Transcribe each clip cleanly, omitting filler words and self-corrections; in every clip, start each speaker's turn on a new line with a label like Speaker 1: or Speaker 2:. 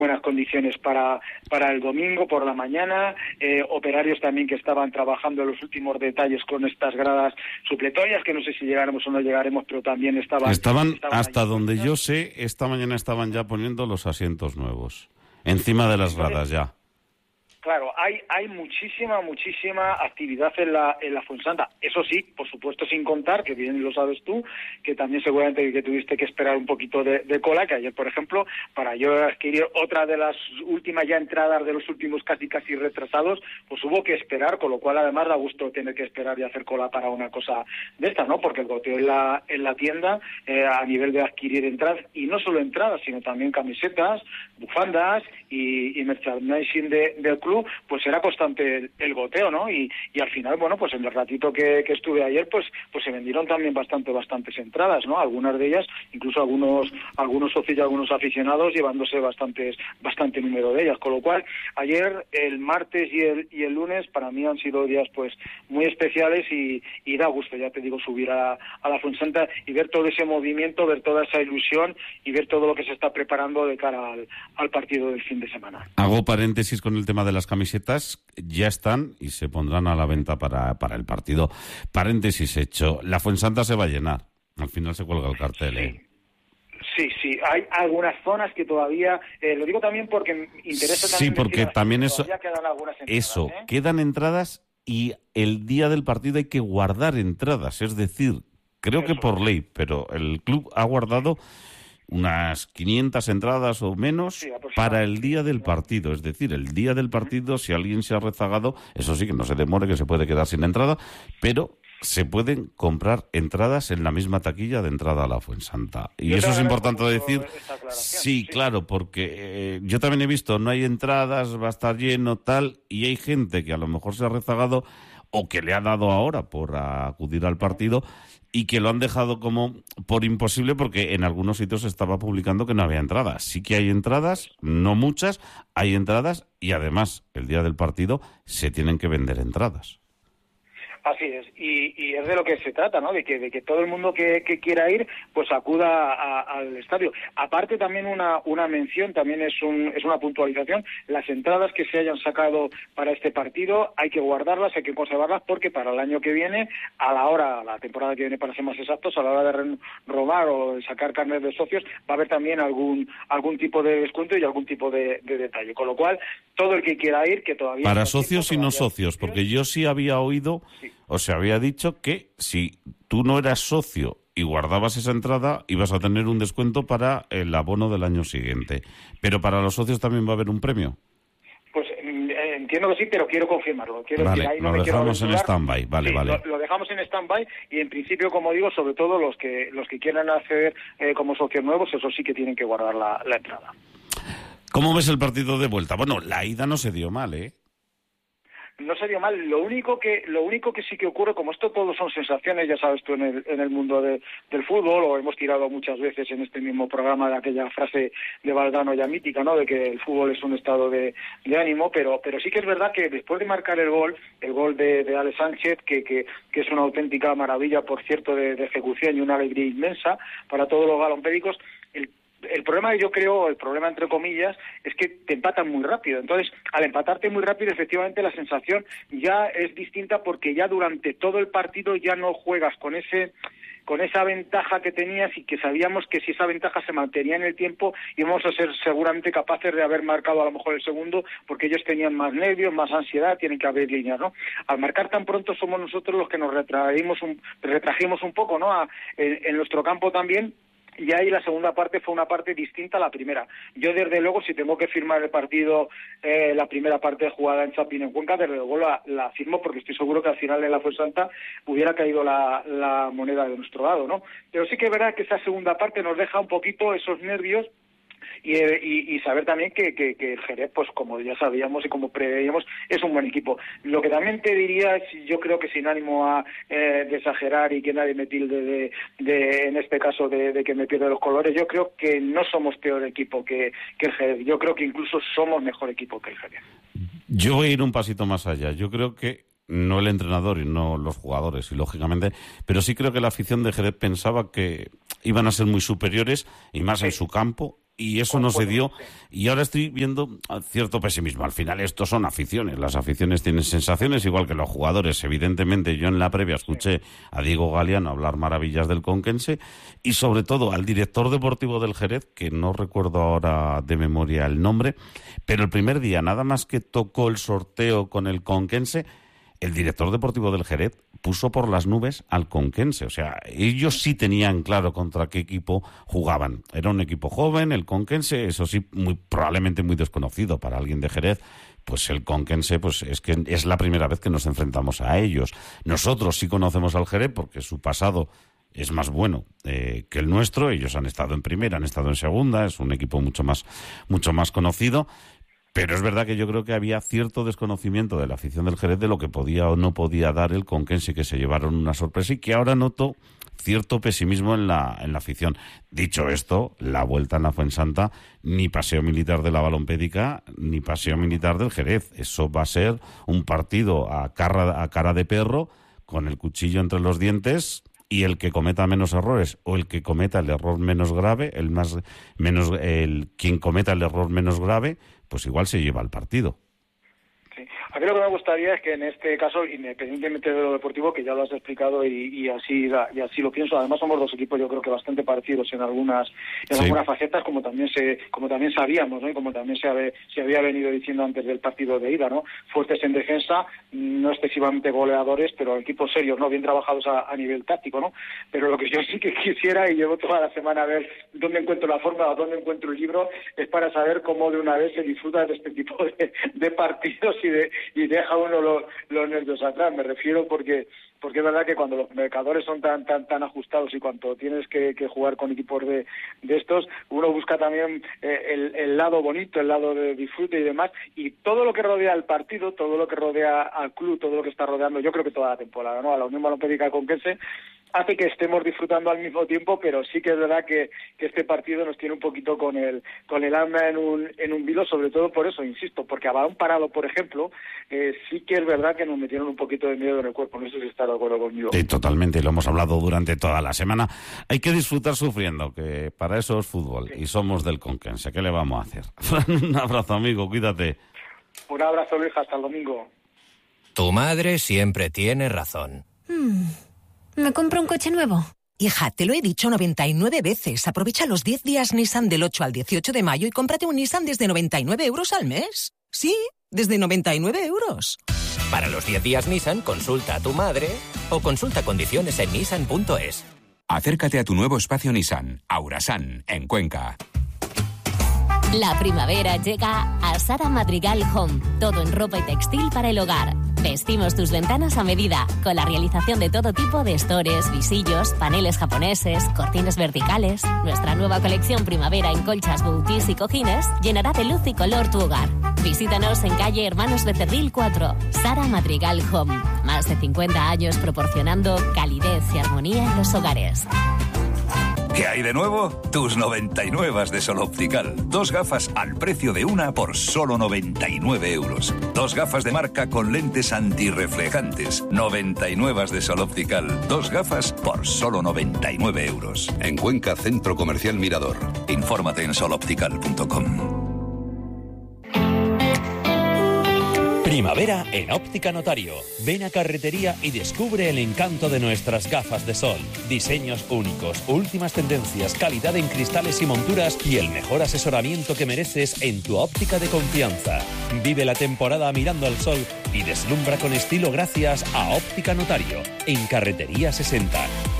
Speaker 1: buenas condiciones para el domingo por la mañana, operarios también que estaban trabajando en los últimos detalles con estas gradas supletorias, que no sé si llegaremos o no llegaremos, pero también estaban
Speaker 2: hasta donde yo sé, esta mañana estaban ya poniendo los asientos nuevos, encima de las gradas ya.
Speaker 1: Claro, hay muchísima actividad en la Fuensanta. Eso sí, por supuesto, sin contar, que bien lo sabes tú, que también seguramente que tuviste que esperar un poquito de cola, que ayer, por ejemplo, para yo adquirir otra de las últimas ya entradas de los últimos casi retrasados, pues hubo que esperar, con lo cual además da gusto tener que esperar y hacer cola para una cosa de esta, ¿no? Porque el goteo en la tienda, a nivel de adquirir entradas, y no solo entradas, sino también camisetas, bufandas y merchandising del club, pues era constante el goteo, ¿no? Y al final, bueno, pues en el ratito que estuve ayer, pues se vendieron también bastantes entradas, ¿no? Algunas de ellas, incluso algunos socios y algunos aficionados llevándose bastante número de ellas, con lo cual ayer, el martes y el lunes para mí han sido días pues muy especiales y da gusto, ya te digo, subir a la Fuensanta y ver todo ese movimiento, ver toda esa ilusión y ver todo lo que se está preparando de cara al partido del fin de semana.
Speaker 2: Hago paréntesis con el tema de las camisetas, ya están y se pondrán a la venta para el partido. Paréntesis hecho, la Fuensanta se va a llenar, al final se cuelga el cartel,
Speaker 1: Sí, hay algunas zonas que todavía, lo digo también porque interesa también.
Speaker 2: Sí, porque también eso,
Speaker 1: quedan algunas entradas,
Speaker 2: quedan entradas y el día del partido hay que guardar entradas, es decir, creo que por ley, pero el club ha guardado unas 500 entradas o menos para el día del partido. Es decir, el día del partido, si alguien se ha rezagado, eso sí, que no se demore, que se puede quedar sin entrada, pero se pueden comprar entradas en la misma taquilla de entrada a la Fuensanta. Y eso es importante decir. Sí, claro, porque yo también he visto, no hay entradas, va a estar lleno, tal, y hay gente que a lo mejor se ha rezagado o que le ha dado ahora por acudir al partido y que lo han dejado como por imposible porque en algunos sitios se estaba publicando que no había entradas. Sí que hay entradas, no muchas, hay entradas y además el día del partido se tienen que vender entradas.
Speaker 1: Así es, y es de lo que se trata, ¿no? De que todo el mundo que quiera ir, pues acuda al estadio. Aparte también una mención, también es una puntualización, las entradas que se hayan sacado para este partido hay que guardarlas, hay que conservarlas, porque para el año que viene, la temporada que viene para ser más exactos, a la hora de renovar o de sacar carnet de socios, va a haber también algún tipo de descuento y algún tipo de detalle. Con lo cual, todo el que quiera ir, que todavía...
Speaker 2: Para socios y no socios, porque yo sí había oído... Sí. O se había dicho que si tú no eras socio y guardabas esa entrada, ibas a tener un descuento para el abono del año siguiente. ¿Pero para los socios también va a haber un premio?
Speaker 1: Pues entiendo que sí, pero quiero confirmarlo.
Speaker 2: Vale, ahí lo dejamos en stand-by. Vale.
Speaker 1: Lo dejamos en stand-by y en principio, como digo, sobre todo los que quieran acceder como socios nuevos, eso sí que tienen que guardar la entrada.
Speaker 2: ¿Cómo ves el partido de vuelta? Bueno, la ida no se dio mal, ¿eh?
Speaker 1: No sería mal. Lo único que sí que ocurre, como esto todo son sensaciones, ya sabes tú, en el mundo del fútbol, o hemos tirado muchas veces en este mismo programa de aquella frase de Valdano ya mítica, ¿no? De que el fútbol es un estado de ánimo, pero sí que es verdad que después de marcar el gol de Alex Sánchez, que es una auténtica maravilla, por cierto, de ejecución y una alegría inmensa para todos los galompédicos, el problema, yo creo, el problema entre comillas, es que te empatan muy rápido. Entonces, al empatarte muy rápido, efectivamente la sensación ya es distinta, porque ya durante todo el partido ya no juegas con esa ventaja que tenías, y que sabíamos que si esa ventaja se mantenía en el tiempo íbamos a ser seguramente capaces de haber marcado a lo mejor el segundo, porque ellos tenían más nervios, más ansiedad, tienen que abrir líneas, ¿no? Al marcar tan pronto somos nosotros los que nos retrajimos un poco, ¿no? En nuestro campo también. Y ahí la segunda parte fue una parte distinta a la primera. Yo, desde luego, si tengo que firmar el partido, la primera parte jugada en Chapín, en Cuenca, desde luego la firmo, porque estoy seguro que al final en la Fuensanta hubiera caído la moneda de nuestro lado, ¿no? Pero sí que es verdad que esa segunda parte nos deja un poquito esos nervios, y saber también que el Jerez, pues como ya sabíamos y como preveíamos, es un buen equipo. Lo que también te diría es, yo creo que sin ánimo de exagerar y que nadie me tilde en este caso de que me pierda los colores, yo creo que no somos peor equipo que el Jerez. Yo creo que incluso somos mejor equipo que el Jerez.
Speaker 2: Yo voy a ir un pasito más allá. Yo creo que no el entrenador y no los jugadores, y lógicamente, pero sí creo que la afición de Jerez pensaba que iban a ser muy superiores, y más en su campo, y eso no se dio. Y ahora estoy viendo cierto pesimismo. Al final estos son aficiones. Las aficiones tienen sensaciones igual que los jugadores. Evidentemente yo en la previa escuché a Diego Galeano hablar maravillas del Conquense y sobre todo al director deportivo del Jerez, que no recuerdo ahora de memoria el nombre, pero el primer día nada más que tocó el sorteo con el Conquense, el director deportivo del Jerez puso por las nubes al Conquense. O sea, ellos sí tenían claro contra qué equipo jugaban. Era un equipo joven, el Conquense, eso sí, probablemente muy desconocido para alguien de Jerez. Pues el Conquense, pues es que es la primera vez que nos enfrentamos a ellos. Nosotros sí conocemos al Jerez porque su pasado es más bueno que el nuestro. Ellos han estado en primera, han estado en segunda, es un equipo mucho más conocido. Pero es verdad que yo creo que había cierto desconocimiento de la afición del Jerez de lo que podía o no podía dar el Conquense, que se llevaron una sorpresa y que ahora noto cierto pesimismo en la afición. Dicho esto, la vuelta en la Fuensanta, ni paseo militar de la Balompédica, ni paseo militar del Jerez. Eso va a ser un partido a cara de perro, con el cuchillo entre los dientes, y el que cometa menos errores o el que cometa el error menos grave, quien cometa el error menos grave, pues igual se lleva el partido.
Speaker 1: Sí. A mí lo que me gustaría es que en este caso, independientemente de lo deportivo, que ya lo has explicado y así lo pienso, además somos dos equipos yo creo que bastante parecidos en algunas facetas, como también sabíamos, ¿no? Y como también se había venido diciendo antes del partido de ida, ¿no? Fuertes en defensa, no excesivamente goleadores, pero equipos serios, ¿no? Bien trabajados a nivel táctico, ¿no? Pero lo que yo sí que quisiera, y llevo toda la semana a ver dónde encuentro la fórmula, dónde encuentro el libro, es para saber cómo de una vez se disfruta de este tipo de partidos y deja uno los nervios atrás. Me refiero porque es verdad que cuando los marcadores son tan ajustados y cuando tienes que jugar con equipos de estos, uno busca también el lado bonito, el lado de disfrute y demás, y todo lo que rodea al partido, todo lo que rodea al club, todo lo que está rodeando, yo creo que toda la temporada, ¿no? A la Unión Balompédica Conquense, hace que estemos disfrutando al mismo tiempo, pero sí que es verdad que este partido nos tiene un poquito con el alma en un vilo, sobre todo por eso, insisto, porque a balón parado, por ejemplo, sí que es verdad que nos metieron un poquito de miedo en el cuerpo. No sé si está de acuerdo conmigo.
Speaker 2: Sí, totalmente, lo hemos hablado durante toda la semana. Hay que disfrutar sufriendo, que para eso es fútbol, sí. Y somos del Conquense. ¿Qué le vamos a hacer? Un abrazo, amigo, cuídate.
Speaker 1: Un abrazo, Luis, hasta el domingo.
Speaker 3: Tu madre siempre tiene razón.
Speaker 4: ¿Me compro un coche nuevo?
Speaker 5: Hija, te lo he dicho 99 veces. Aprovecha los 10 días Nissan del 8 al 18 de mayo y cómprate un Nissan desde 99 euros al mes. Sí, desde 99 euros.
Speaker 3: Para los 10 días Nissan, consulta a tu madre o consulta condiciones en nissan.es.
Speaker 6: Acércate a tu nuevo espacio Nissan, Aurasan, en Cuenca.
Speaker 7: La primavera llega a Sara Madrigal Home. Todo en ropa y textil para el hogar. Vestimos tus ventanas a medida, con la realización de todo tipo de estores, visillos, paneles japoneses, cortinas verticales. Nuestra nueva colección primavera en colchas, boutis y cojines llenará de luz y color tu hogar. Visítanos en calle Hermanos Becerril 4, Sara Madrigal Home. Más de 50 años proporcionando calidez y armonía en los hogares.
Speaker 8: ¿Qué hay de nuevo? Tus 99 de Sol Optical. 2 gafas al precio de una por solo 99 euros. 2 gafas de marca con lentes antirreflejantes. 99 de Sol Optical. 2 gafas por solo 99 euros.
Speaker 9: En Cuenca, Centro Comercial Mirador.
Speaker 8: Infórmate en soloptical.com.
Speaker 10: Primavera en Óptica Notario. Ven a Carretería y descubre el encanto de nuestras gafas de sol. Diseños únicos, últimas tendencias, calidad en cristales y monturas y el mejor asesoramiento que mereces en tu óptica de confianza. Vive la temporada mirando al sol y deslumbra con estilo gracias a Óptica Notario, en Carretería 60.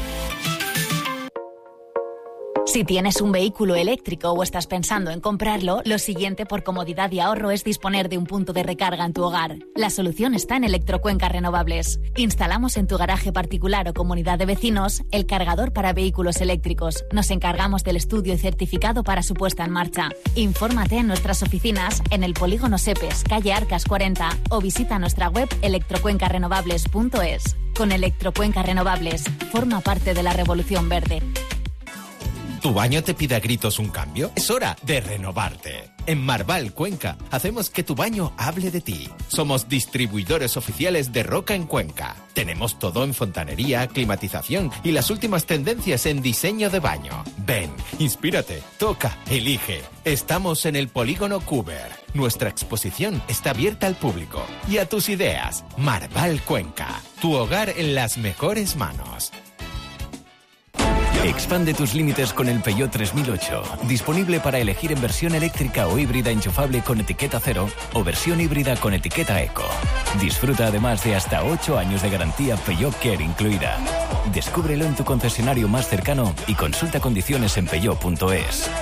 Speaker 4: Si tienes un vehículo eléctrico o estás pensando en comprarlo, lo siguiente por comodidad y ahorro es disponer de un punto de recarga en tu hogar. La solución está en Electrocuenca Renovables. Instalamos en tu garaje particular o comunidad de vecinos el cargador para vehículos eléctricos. Nos encargamos del estudio y certificado para su puesta en marcha. Infórmate en nuestras oficinas en el Polígono Sepes, calle Arcas 40, o visita nuestra web electrocuencarenovables.es. Con Electrocuenca Renovables, forma parte de la revolución verde.
Speaker 11: ¿Tu baño te pide a gritos un cambio? Es hora de renovarte. En Marval Cuenca hacemos que tu baño hable de ti. Somos distribuidores oficiales de Roca en Cuenca. Tenemos todo en fontanería, climatización y las últimas tendencias en diseño de baño. Ven, inspírate, toca, elige. Estamos en el Polígono Cuber. Nuestra exposición está abierta al público y a tus ideas. Marval Cuenca, tu hogar en las mejores manos.
Speaker 12: Expande tus límites con el Peugeot 3008. Disponible para elegir en versión eléctrica o híbrida enchufable con etiqueta cero o versión híbrida con etiqueta eco. Disfruta además de hasta 8 años de garantía Peugeot Care incluida. Descúbrelo en tu concesionario más cercano y consulta condiciones en peugeot.es.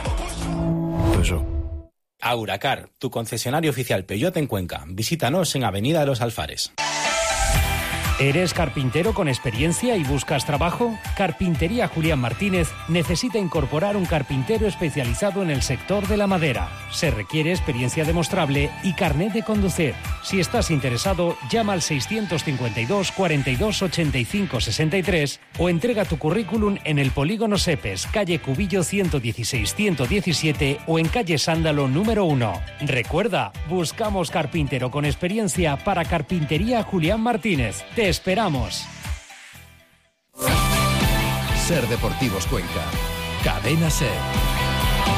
Speaker 13: Auracar, tu concesionario oficial Peugeot en Cuenca. Visítanos en Avenida de los Alfares.
Speaker 14: ¿Eres carpintero con experiencia y buscas trabajo? Carpintería Julián Martínez necesita incorporar un carpintero especializado en el sector de la madera. Se requiere experiencia demostrable y carnet de conducir. Si estás interesado, llama al 652 42 85 63 o entrega tu currículum en el Polígono Sepes, calle Cubillo 116-117 o en calle Sándalo número 1. Recuerda, buscamos carpintero con experiencia para Carpintería Julián Martínez. Te esperamos.
Speaker 15: Ser Deportivos Cuenca. Cadena Ser.